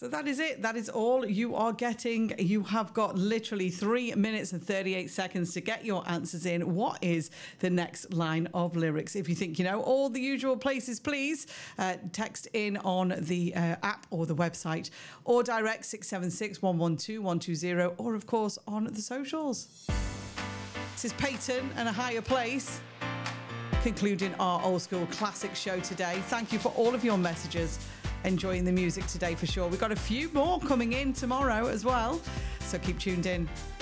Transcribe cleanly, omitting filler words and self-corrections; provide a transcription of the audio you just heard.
So that is it. That is all you are getting. You have got literally 3 minutes and 38 seconds to get your answers in. What is the next line of lyrics? If you think you know all the usual places, please text in on the app or the website, or direct 676 112 120, or of course on the socials. This is Peyton and A Higher Place, concluding our Old School Classic show today. Thank you for all of your messages. Enjoying the music today for sure. We've got a few more coming in tomorrow as well, so keep tuned in.